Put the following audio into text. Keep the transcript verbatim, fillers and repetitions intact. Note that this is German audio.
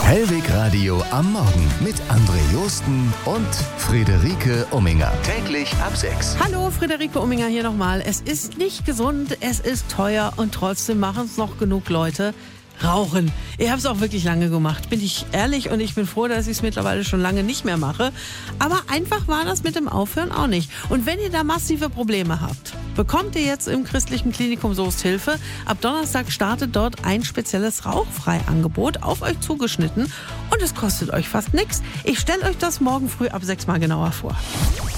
Hellwig Radio am Morgen mit André Josten und Friederike Umminger. Täglich ab sechs. Hallo, Friederike Umminger hier nochmal. Es ist nicht gesund, es ist teuer und trotzdem machen es noch genug Leute. Rauchen. Ich habe es auch wirklich lange gemacht, bin ich ehrlich, und ich bin froh, dass ich es mittlerweile schon lange nicht mehr mache. Aber einfach war das mit dem Aufhören auch nicht. Und wenn ihr da massive Probleme habt, bekommt ihr jetzt im christlichen Klinikum Soest Hilfe. Ab Donnerstag startet dort ein spezielles Rauchfrei-Angebot auf euch zugeschnitten und es kostet euch fast nichts. Ich stelle euch das morgen früh ab sechs mal genauer vor.